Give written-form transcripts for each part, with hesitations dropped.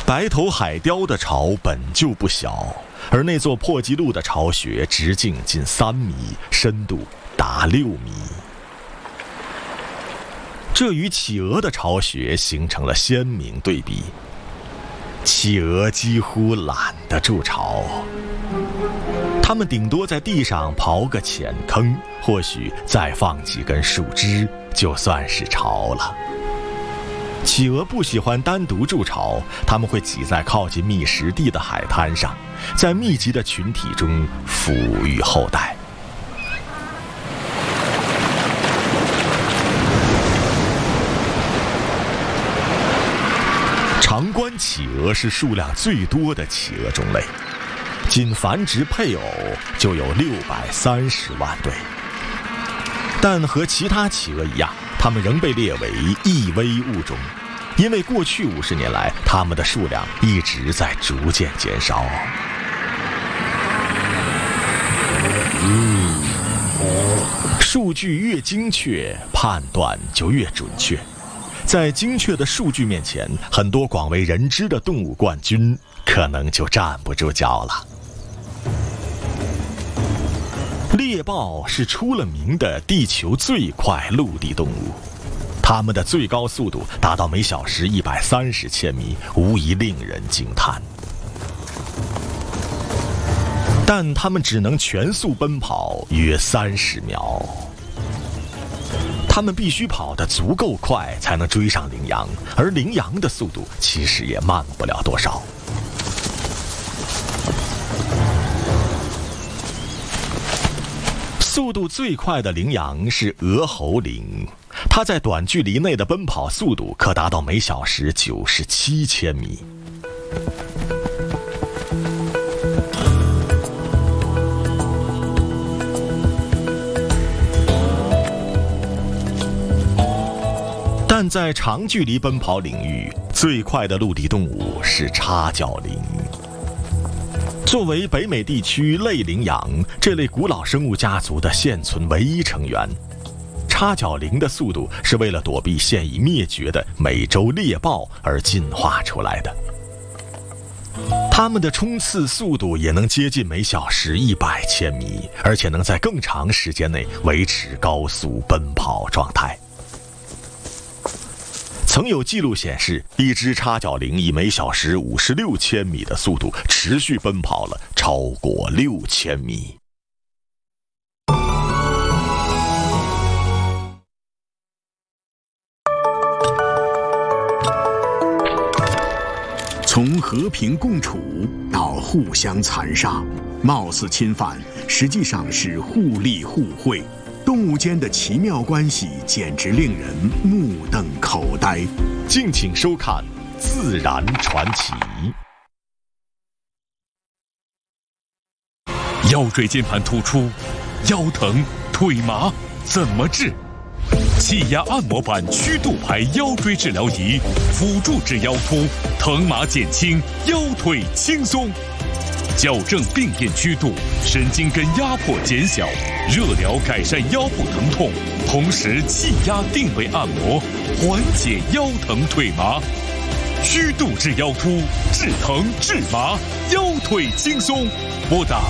白头海雕的巢本就不小，而那座破纪录的巢穴直径近3米，深度达6米。这与企鹅的巢穴形成了鲜明对比。企鹅几乎懒得筑巢，它们顶多在地上刨个浅坑，或许再放几根树枝，就算是巢了。企鹅不喜欢单独筑巢，它们会挤在靠近觅食地的海滩上，在密集的群体中抚育后代。长冠企鹅是数量最多的企鹅种类，仅繁殖配偶就有630万对。但和其他企鹅一样，它们仍被列为易危物种，因为过去50年来，它们的数量一直在逐渐减少。数据越精确，判断就越准确。在精确的数据面前，很多广为人知的动物冠军可能就站不住脚了。猎豹是出了名的地球最快陆地动物，它们的最高速度达到每小时130千米，无疑令人惊叹。但它们只能全速奔跑约30秒。它们必须跑得足够快，才能追上羚羊，而羚羊的速度其实也慢不了多少。速度最快的羚羊是鹅喉羚，它在短距离内的奔跑速度可达到每小时97千米。但在长距离奔跑领域，最快的陆地动物是叉角羚。作为北美地区类羚羊这类古老生物家族的现存唯一成员，叉角羚的速度是为了躲避现已灭绝的美洲猎豹而进化出来的。它们的冲刺速度也能接近每小时100千米，而且能在更长时间内维持高速奔跑状态。曾有记录显示，一只叉角羚以每小时56千米的速度持续奔跑了超过6000米。 从和平共处到互相残杀，貌似侵犯，实际上是互利互惠。动物间的奇妙关系简直令人目瞪口呆。 敬请收看《自然传奇》。 腰椎间盘突出、腰疼、腿麻怎么治？气压按摩板曲度牌腰椎治疗仪，辅助治腰突，疼麻减轻，腰腿轻松。矫正病变曲度，神经根压迫减小，热疗改善腰部疼痛，同时气压定位按摩，缓解腰疼腿麻。曲度治腰突，治疼治麻，腰腿轻松。拨打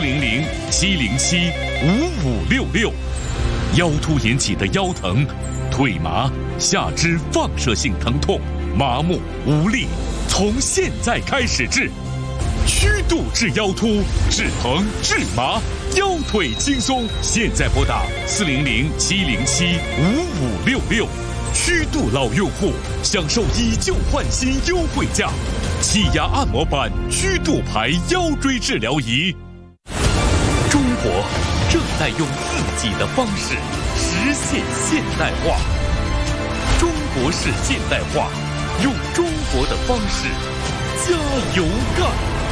400-707-5566。腰突引起的腰疼、腿麻、下肢放射性疼痛、麻木、无力，从现在开始治。曲度治腰突，治疼治麻，腰腿轻松。现在拨打400-707-5566。曲度老用户享受以旧换新优惠价，气压按摩板曲度牌腰椎治疗仪。中国正在用自己的方式实现现代化，中国式现代化，用中国的方式加油干！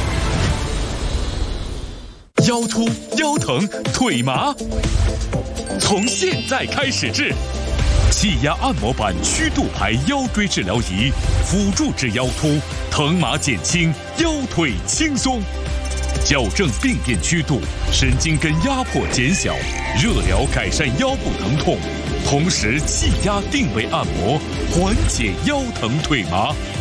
腰突、腰疼、腿麻，从现在开始治。气压按摩板曲度牌腰椎治疗仪，辅助治腰突，疼麻减轻，腰腿轻松。矫正病变曲度，神经根压迫减小，热疗改善腰部疼痛，同时气压定位按摩，缓解腰疼腿麻。